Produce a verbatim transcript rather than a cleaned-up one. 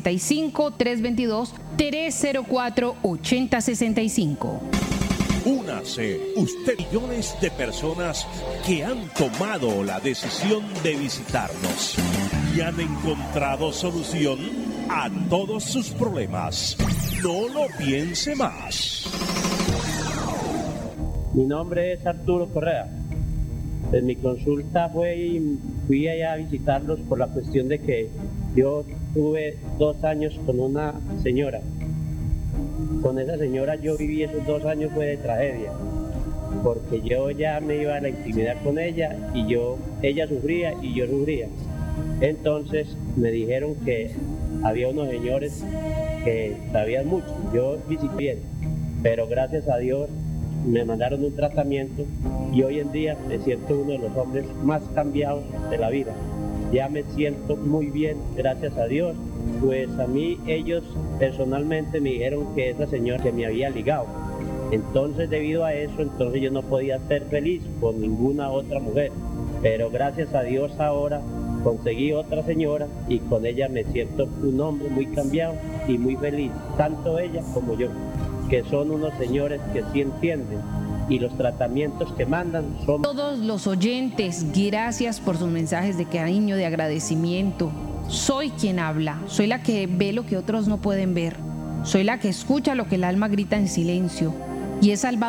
y cinco, tres dos dos, tres cero cuatro, ocho cero seis cinco. Únase usted, millones de personas que han tomado la decisión de visitarnos y han encontrado solución a todos sus problemas. No lo piense más. Mi nombre es Arturo Correa. Pues mi consulta fue y fui allá a visitarlos por la cuestión de que yo tuve dos años con una señora. Con esa señora yo viví esos dos años fue de tragedia, porque yo ya me iba a la intimidad con ella y yo, ella sufría y yo sufría. Entonces me dijeron que había unos señores que sabían mucho, yo visité bien, pero gracias a Dios me mandaron un tratamiento y hoy en día me siento uno de los hombres más cambiados de la vida. Ya me siento muy bien, gracias a Dios. Pues a mí ellos personalmente me dijeron que esa señora que me había ligado. Entonces debido a eso, entonces yo no podía ser feliz con ninguna otra mujer. Pero gracias a Dios ahora conseguí otra señora y con ella me siento un hombre muy cambiado y muy feliz. Tanto ella como yo, que son unos señores que sí entienden. Y los tratamientos que mandan son... Todos los oyentes, gracias por sus mensajes de cariño, de agradecimiento. Soy quien habla, soy la que ve lo que otros no pueden ver, soy la que escucha lo que el alma grita en silencio y he salvado